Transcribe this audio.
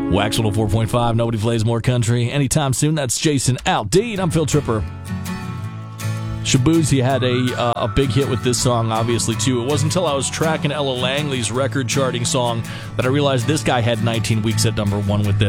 Wax 104.5, nobody plays more country anytime soon. That's Jason Aldean. I'm Phil Tripper. Shaboozey had a big hit with this song, obviously, too. It wasn't until I was tracking Ella Langley's record-charting song that I realized this guy had 19 weeks at number one with this.